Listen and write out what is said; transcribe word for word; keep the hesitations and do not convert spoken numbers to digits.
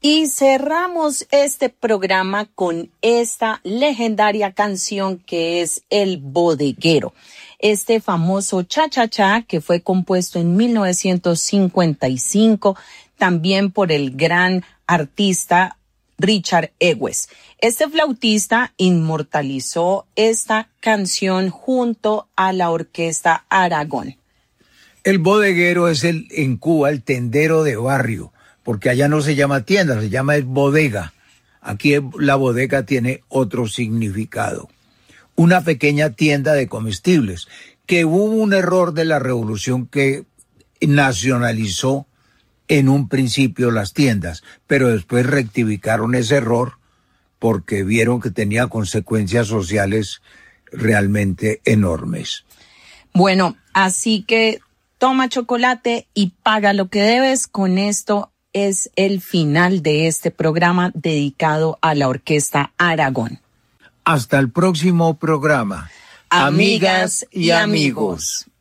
Y cerramos este programa con esta legendaria canción que es El Bodeguero. Este famoso cha-cha-cha que fue compuesto en mil novecientos cincuenta y cinco también por el gran artista Richard Ewes. Este flautista inmortalizó esta canción junto a la orquesta Aragón. El bodeguero es el en Cuba el tendero de barrio, porque allá no se llama tienda, se llama es bodega. Aquí la bodega tiene otro significado. Una pequeña tienda de comestibles, que hubo un error de la revolución que nacionalizó en un principio las tiendas, pero después rectificaron ese error porque vieron que tenía consecuencias sociales realmente enormes. Bueno, así que toma chocolate y paga lo que debes. Con esto es el final de este programa dedicado a la Orquesta Aragón. Hasta el próximo programa. Amigas y amigos.